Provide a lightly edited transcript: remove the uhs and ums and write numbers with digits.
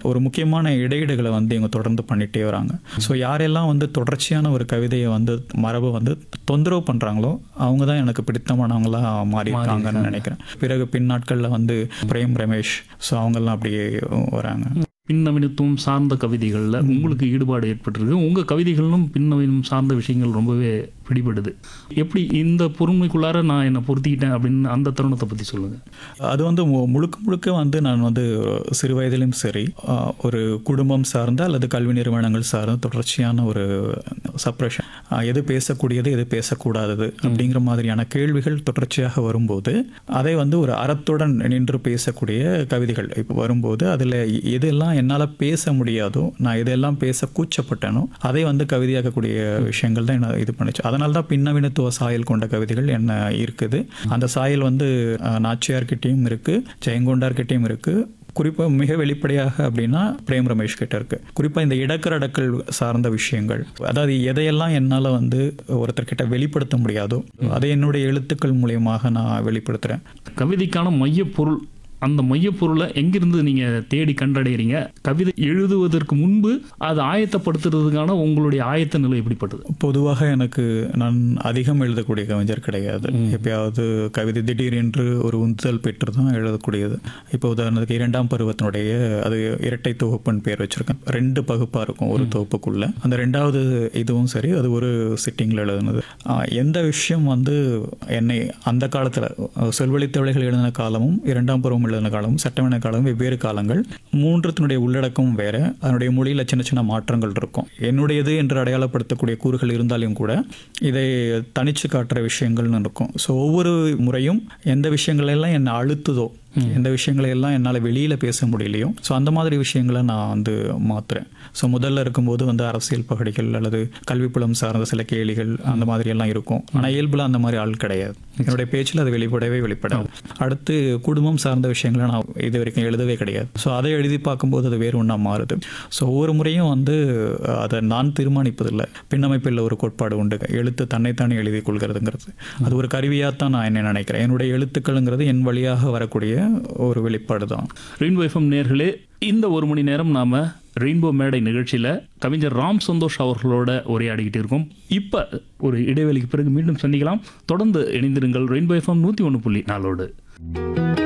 ஒரு முக்கியமான இடையீடுகளை வந்து இவங்க தொடர்ந்து பண்ணிகிட்டே வராங்க. ஸோ யாரெல்லாம் வந்து தொடர்ச்சியான ஒரு கவிதையை வந்து மரபை வந்து தொந்தரவு பண்ணுறாங்களோ அவங்க தான் எனக்கு பிடித்தமானவங்களாக மாறி இருக்காங்கன்னு நினைக்கிறேன். பிறகு பின் நாட்களில் வந்து பிரேம் ரமேஷ், ஸோ அவங்கெல்லாம் அப்படியே வராங்க. பின்னவீனத்துவம் சார்ந்த கவிதைகளில் உங்களுக்கு ஈடுபாடு ஏற்பட்டிருக்கு. உங்கள் கவிதைகளும் பின்னவீனம் சார்ந்த விஷயங்கள் ரொம்பவே பிடிபடுது. எப்படி இந்த பொறுமைக்குள்ளார நான் என்னை பொருத்திக்கிட்டேன் அப்படின்னு அந்த தருணத்தை பற்றி சொல்லுங்கள். அது வந்து முழுக்க முழுக்க வந்து நான் வந்து சிறு வயதிலும் சரி ஒரு குடும்பம் சார்ந்த அல்லது கல்வி நிறுவனங்கள் சார்ந்த தொடர்ச்சியான ஒரு சப்ரஷன், எது பேசக்கூடியது எது பேசக்கூடாதது அப்படிங்கிற மாதிரியான கேள்விகள் தொடர்ச்சியாக வரும்போது அதை வந்து ஒரு அறத்துடன் நின்று பேசக்கூடிய கவிதைகள் இப்போ வரும்போது அதில் எதெல்லாம் என்னால் பேச முடியாதோ, நான் எதெல்லாம் பேச கூச்சப்பட்டனோ அதை வந்து கவிதையாக்கக்கூடிய விஷயங்கள் தான் என்ன இது பண்ணிச்சு. அதனால தான் பின்னவீனத்துவ சாயல் கொண்ட கவிதைகள் என்ன இருக்குது. அந்த சாயல் வந்து நாச்சியார்கிட்டையும் இருக்குது, ஜெயங்கொண்டார்கிட்டையும் இருக்குது. குறிப்பாக மிக வெளிப்படையாக அப்படின்னா பிரேம் ரமேஷ் கிட்ட இருக்கு. குறிப்பாக இந்த இடக்கரடக்கல் சார்ந்த விஷயங்கள், அதாவது எதையெல்லாம் என்னால் வந்து ஒருத்தர்கிட்ட வெளிப்படுத்த முடியாதோ அதை என்னுடைய எழுத்துக்கள் மூலியமாக நான் வெளிப்படுத்துகிறேன். கவிதைக்கான மையப்பொருள், அந்த மையப்பொருளை எங்கிருந்து நீங்கள் தேடி கண்டடைகிறீங்க? கவிதை எழுதுவதற்கு முன்பு அதை ஆயத்தப்படுத்துறதுக்கான உங்களுடைய ஆயத்த நிலை எப்படிப்பட்டது? பொதுவாக எனக்கு நான் அதிகம் எழுதக்கூடிய கவிஞர் கிடையாது. எப்பயாவது கவிதை திடீரென்று ஒரு உந்துதல் பெற்று தான் எழுதக்கூடியது. இப்போ உதாரணத்துக்கு 2ஆம் பருவத்தினுடைய அது இரட்டை தொகுப்புன்னு பேர் வச்சுருக்கேன். 2 பகுப்பாக இருக்கும் ஒரு தொகுப்புக்குள்ள. அந்த 2வது இதுவும் சரி, அது ஒரு சிட்டிங்கில் எழுதுனது. எந்த விஷயம் வந்து என்னை அந்த காலத்தில் சொல்வழித்தவளைகள் எழுதின காலமும் 2ஆம் பருவம் எழுதின காலமும் சட்டமன்ற காலமும் வெவ்வேறு காலங்கள். 3த்தினுடைய உள்ளடக்கம் வேற, அதனுடைய மொழியில் சின்ன சின்ன மாற்றங்கள் இருக்கும். என்னுடையது என்று அடையாளப்படுத்தக்கூடிய கூறுகள் இருந்தாலும் கூட இதை தனிச்சு காட்டுற விஷயங்கள்னு இருக்கும். ஸோ ஒவ்வொரு முறையும் எந்த விஷயங்களெல்லாம் என்னை அழுத்துதோ, எந்த விஷயங்களை எல்லாம் என்னால் வெளியில் பேச முடியலையோ, ஸோ அந்த மாதிரி விஷயங்களை நான் வந்து மாற்றுறேன். ஸோ முதல்ல இருக்கும்போது வந்து அரசியல் பகடிகள் அல்லது கல்விப்புலம் சார்ந்த சில கேள்விகள் அந்த மாதிரி எல்லாம் இருக்கும். ஆனால் இயல்பில் அந்த மாதிரி ஆள் கிடையாது. என்னுடைய பேச்சில் அது வெளிப்படாது. அடுத்து குடும்பம் சார்ந்த விஷயங்களை நான் இது வரைக்கும் எழுதவே கிடையாது. ஸோ அதை எழுதி பார்க்கும்போது அது வேறு ஒன்றா மாறுது. ஸோ ஒவ்வொரு முறையும் வந்து அதை நான் தீர்மானிப்பதில்லை. பின்னமைப்பில் ஒரு கோட்பாடு உண்டு, எழுத்து தன்னைத்தானே எழுதி கொள்கிறதுங்கிறது. அது ஒரு கருவியாக தான் நான் என்ன நினைக்கிறேன். என்னுடைய எழுத்துக்கள்ங்கிறது என் வழியாக வரக்கூடிய ஒரு வெளிப்பாடு தான். ரெயின்போ எஃப்எம் நேயர்களே, இந்த 1 மணி நேரம் நாம் ரெயின்போ மேடை நிகழ்ச்சியில் கவிஞர் ராம் சந்தோஷ் அவர்களோட உரையாடிக்கிட்டு இருக்கோம். இப்போ ஒரு இடைவெளிக்கு பிறகு மீண்டும் சந்திக்கலாம். தொடர்ந்து இணைந்திருங்கள் ரெயின்போ எஃப்எம் 101.4.